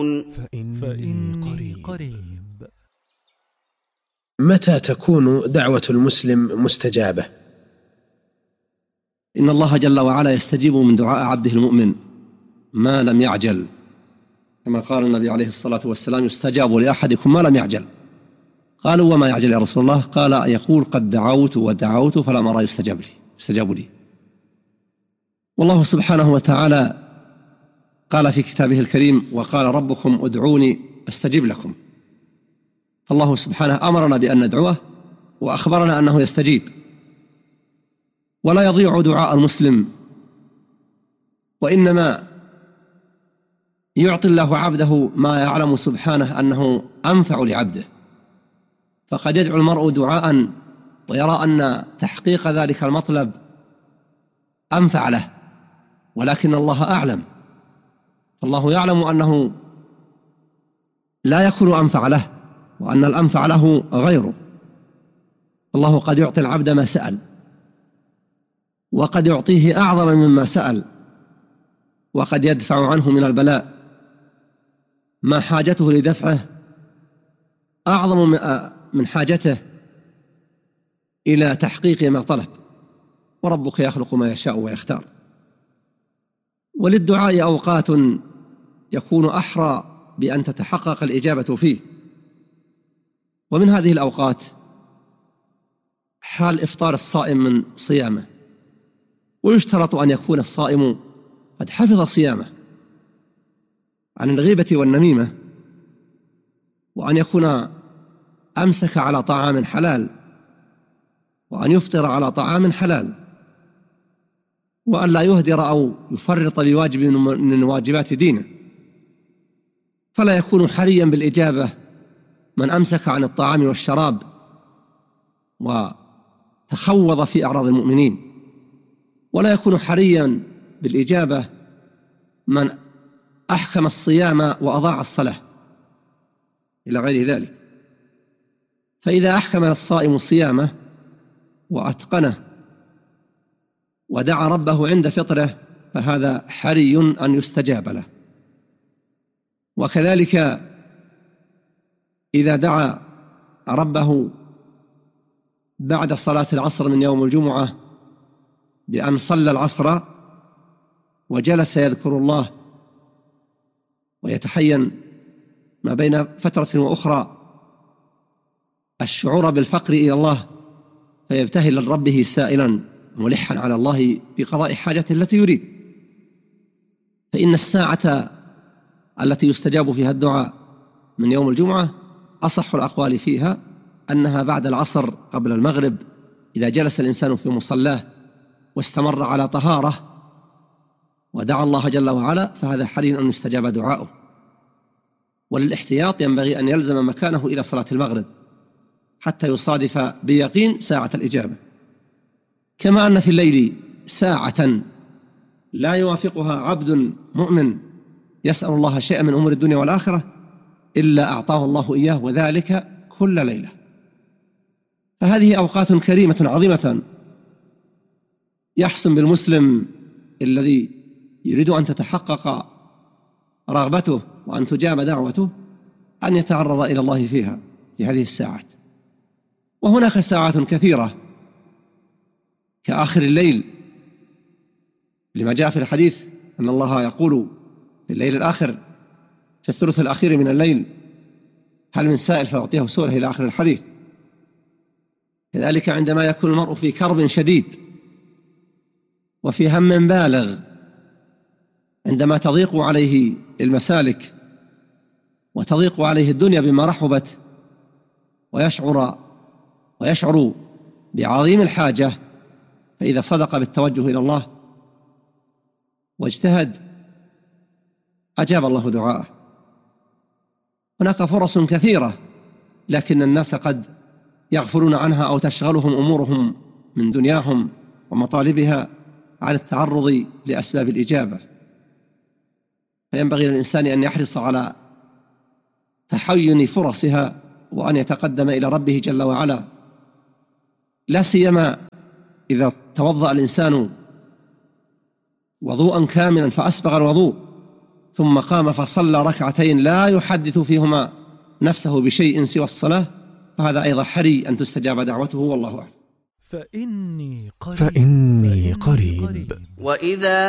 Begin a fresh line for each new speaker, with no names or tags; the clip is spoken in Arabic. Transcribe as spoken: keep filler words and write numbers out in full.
فإني, فإني قريب.
متى تكون دعوة المسلم مستجابة؟
إن الله جل وعلا يستجيب من دعاء عبده المؤمن ما لم يعجل، كما قال النبي عليه الصلاة والسلام: يستجاب لأحدكم ما لم يعجل. قالوا: وما يعجل يا رسول الله؟ قال: يقول: قد دعوت ودعوت فلم أرى يستجاب لي يستجاب لي. والله سبحانه وتعالى قال في كتابه الكريم: وقال ربكم ادعوني أستجب لكم. فالله سبحانه أمرنا بأن ندعوه وأخبرنا أنه يستجيب، ولا يضيع دعاء المسلم، وإنما يعطي الله عبده ما يعلم سبحانه أنه أنفع لعبده. فقد يدعو المرء دعاء ويرى أن تحقيق ذلك المطلب أنفع له، ولكن الله أعلم. الله يعلم أنه لا يكون أنفع له، وأن الأنفع له غيره. الله قد يعطي العبد ما سأل، وقد يعطيه أعظم مما سأل، وقد يدفع عنه من البلاء ما حاجته لدفعه أعظم من حاجته إلى تحقيق ما طلب. وربك يخلق ما يشاء ويختار. وللدعاء أوقات يكون أحرى بأن تتحقق الإجابة فيه، ومن هذه الأوقات حال إفطار الصائم من صيامه. ويشترط أن يكون الصائم قد حفظ صيامه عن الغيبة والنميمة، وأن يكون أمسك على طعام حلال، وأن يفطر على طعام حلال، وأن لا يهدر أو يفرط بواجب من واجبات دينه. فلا يكون حريا بالإجابة من أمسك عن الطعام والشراب وتخوض في أعراض المؤمنين، ولا يكون حريا بالإجابة من أحكم الصيام وأضاع الصلاة إلى غير ذلك. فإذا أحكم الصائم صيامه وأتقنه ودعا ربه عند فطره فهذا حري أن يستجاب له. وكذلك إذا دعا ربه بعد صلاة العصر من يوم الجمعة بأن صلى العصر وجلس يذكر الله ويتحين ما بين فترة وأخرى الشعور بالفقر إلى الله، فيبتهل لربه سائلا ملحا على الله بقضاء حاجته التي يريد، فإن الساعة التي يستجاب فيها الدعاء من يوم الجمعة أصح الأقوال فيها أنها بعد العصر قبل المغرب، إذا جلس الإنسان في مصلاه واستمر على طهارة ودعا الله جل وعلا فهذا حري أن يستجاب دعاؤه. وللاحتياط ينبغي أن يلزم مكانه إلى صلاة المغرب حتى يصادف بيقين ساعة الإجابة. كما أن في الليل ساعة لا يوافقها عبد مؤمن يسأل الله شيئا من أمور الدنيا والآخرة إلا أعطاه الله إياه، وذلك كل ليلة. فهذه أوقات كريمة عظيمة يحسن بالمسلم الذي يريد أن تتحقق رغبته وأن تجاب دعوته أن يتعرض إلى الله فيها في هذه الساعات. وهناك ساعات كثيرة كآخر الليل، لما جاء في الحديث أن الله يقول في الليل الآخر في الثلث الأخير من الليل: هل من سائل فأعطيه سؤله، إلى آخر الحديث. كذلك عندما يكون المرء في كرب شديد وفي هم بالغ، عندما تضيق عليه المسالك وتضيق عليه الدنيا بما رحبت ويشعر ويشعر بعظيم الحاجة، فإذا صدق بالتوجه إلى الله واجتهد أجاب الله دعاءه. هناك فرص كثيرة لكن الناس قد يغفلون عنها أو تشغلهم أمورهم من دنياهم ومطالبها عن التعرض لأسباب الإجابة. فينبغي للإنسان أن يحرص على تحين فرصها وأن يتقدم إلى ربه جل وعلا، لا سيما إذا توضأ الإنسان وضوءا كاملا فأسبغ الوضوء ثم قام فصلى ركعتين لا يحدث فيهما نفسه بشيء سوى الصلاة، فهذا أيضا حري أن تستجاب دعوته، والله أعلم.
فإني قريب,
فإني قريب.
وإذا